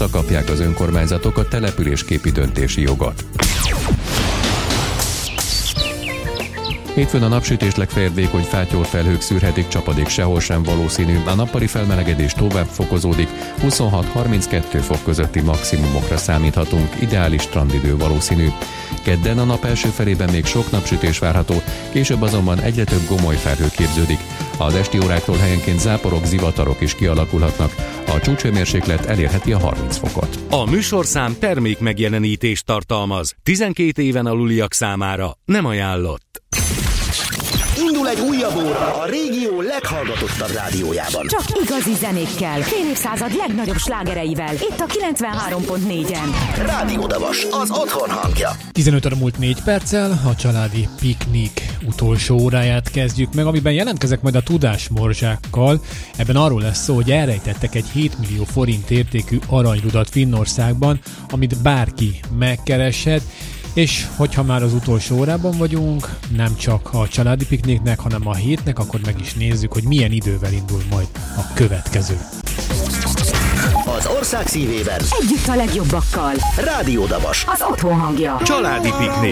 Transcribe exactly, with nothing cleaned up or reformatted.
visszakapják az önkormányzatok a településképi döntési jogot. Hétfőn a napsütés legfeljebb vékony fátyol felhők szűrhetik, csapadék sehol sem valószínű, a nappali felmelegedés tovább fokozódik, huszonhat-harminckettő fok közötti maximumokra számíthatunk, ideális strandidő valószínű. Kedden a nap első felében még sok napsütés várható, később azonban egyre több gomoly felhő képződik. Az esti óráktól helyenként záporok, zivatarok is kialakulhatnak, a csúcshőmérséklet elérheti a harminc fokot. A műsorszám termék megjelenítést tartalmaz, tizenkét éven aluliak számára nem ajánlott. Indul egy újabb óra a régió leghallgatottabb rádiójában. Csak igazi zenékkel, fél évszázad legnagyobb slágereivel. Itt a kilencvenhárom pont négyen. Rádió Davas, az otthon hangja. tizenöt óra múlt négy perccel, a családi piknik utolsó óráját kezdjük meg, amiben jelentkezek majd a tudásmorzsákkal. Ebben arról lesz szó, hogy elrejtettek egy hét millió forint értékű aranyrudat Finnországban, amit bárki megkereshet. És hogyha már az utolsó órában vagyunk, nem csak a családi pikniknek, hanem a hétnek, akkor meg is nézzük, hogy milyen idővel indul majd a következő. Az ország szívében együtt a legjobbakkal. Rádió Davas, az otthon hangja. Családi piknik.